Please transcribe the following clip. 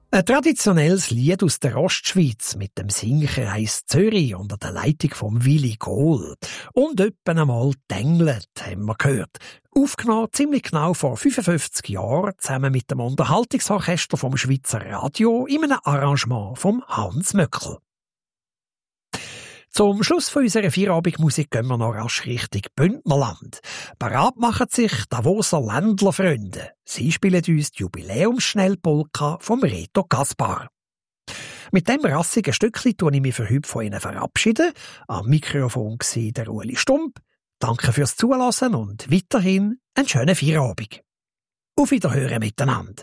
Ein traditionelles Lied aus der Ostschweiz mit dem Singkreis Zürich unter der Leitung von Willi Kohl. Und etwa einmal «Denglet» haben wir gehört. Aufgenommen ziemlich genau vor 55 Jahren zusammen mit dem Unterhaltungsorchester vom Schweizer Radio in einem Arrangement von Hans Möckel. Zum Schluss von unserer Feierabendmusik gehen wir noch rasch Richtung Bündnerland. Parat machen sich Davoser Ländlerfreunde. Sie spielen uns die Jubiläumsschnellpolka vom Reto Gaspar. Mit dem rassigen Stückchen tue ich mich für heute von Ihnen verabschieden. Am Mikrofon war der Ueli Stump. Danke fürs Zuhören und weiterhin einen schönen Feierabend. Auf Wiederhören miteinander.